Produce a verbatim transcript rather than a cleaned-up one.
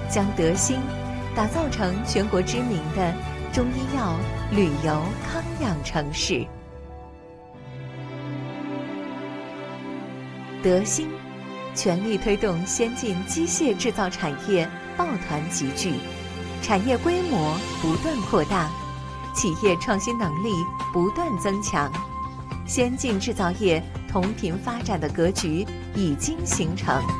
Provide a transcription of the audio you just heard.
将德兴打造成全国知名的中医药、旅游、康养城市。德兴全力推动先进机械制造产业抱团集聚，产业规模不断扩大，企业创新能力不断增强，先进制造业同频发展的格局已经形成。